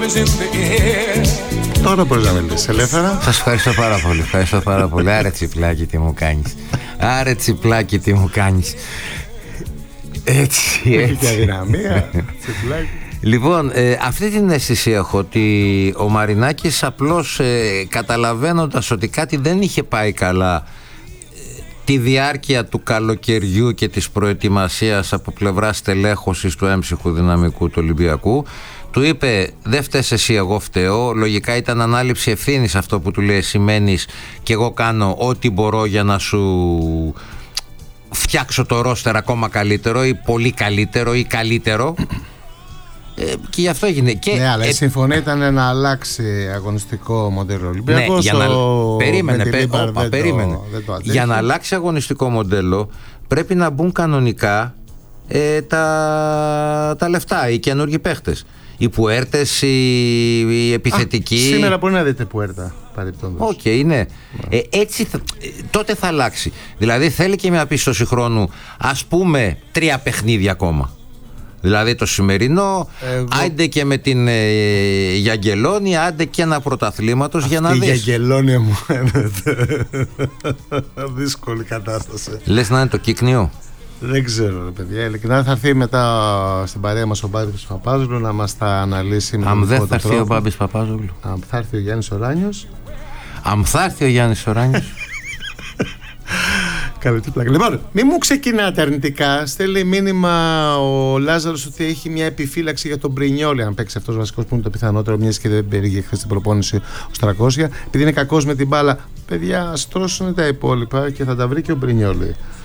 Τώρα μπορείς να μιλήσεις ελεύθερα. Σας ευχαριστώ πάρα πολύ. Ευχαριστώ πάρα πολύ. Άρε τσιπλάκι τι μου κάνεις. Άρε τσιπλάκι τι μου κάνεις. Έτσι. Έχει και αδυναμία. Τσιπλάκι. Λοιπόν, αυτή την αίσθηση έχω ότι ο Μαρινάκης απλώς καταλαβαίνοντας ότι κάτι δεν είχε πάει καλά τη διάρκεια του καλοκαιριού και της προετοιμασίας από πλευράς τελέχωσης του έμψυχου δυναμικού του Ολυμπιακού, του είπε δεν φταίς εσύ, εγώ φταίω. Λογικά ήταν ανάληψη ευθύνης αυτό που του λέει σημαίνεις και εγώ κάνω ό,τι μπορώ για να σου φτιάξω το ρόστερ ακόμα καλύτερο ή πολύ καλύτερο ή καλύτερο. Και γι' αυτό έγινε. Και ναι, αλλά η συμφωνία ήταν να αλλάξει αγωνιστικό μοντέλο Ολυμπιακός. Ναι, περίμενε. Για να αλλάξει αγωνιστικό μοντέλο πρέπει να μπουν κανονικά τα λεφτά, οι καινούργιοι παίχτες. Οι Πουέρτες, οι επιθετικοί. Σήμερα μπορεί να δείτε Πουέρτα παρεπτόντως. Οκ, ναι. Έτσι τότε θα αλλάξει. Δηλαδή θέλει και μια πίστοση χρόνου, ας πούμε 3 παιχνίδια ακόμα. Δηλαδή το σημερινό, άντε και με την Γιαγγελόνη, άντε και ένα πρωταθλήματος για να δεις. Η Γιαγγελόνη μου φαίνεται δύσκολη κατάσταση. Λες να είναι το κύκνιο. Δεν ξέρω ρε παιδιά, ειλικρινά θα έρθει μετά στην παρέα μας ο Μπάμπης Παπάζογλου να μας τα αναλύσει. Αν δεν θα έρθει ο Μπάμπης Παπάζογλου. Αν θα έρθει ο Γιάννης Οράνιος. Αν θα έρθει ο Γιάννης Οράνιος. Λοιπόν, μη μου ξεκινάτε αρνητικά. Στέλνει μήνυμα ο Λάζαρος ότι έχει μια επιφύλαξη για τον Μπρινιόλι. Αν παίξει αυτός βασικός που είναι το πιθανότερο, μιας και δεν πήγε χθες στην προπόνηση ο 300. Επειδή είναι κακός με την μπάλα, παιδιά, στρώσουν τα υπόλοιπα και θα τα βρει και ο Μπρινιόλι.